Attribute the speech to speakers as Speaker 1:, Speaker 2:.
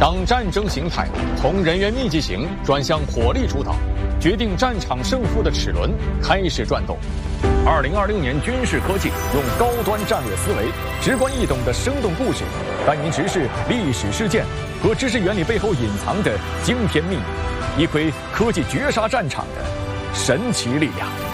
Speaker 1: 当战争形态从人员密集型转向火力主导，决定战场胜负的齿轮开始转动。2026年军事科技用高端战略思维、直观易懂的生动故事，带您直视历史事件和知识原理背后隐藏的惊天秘密，一窥科技绝杀战场的神奇力量。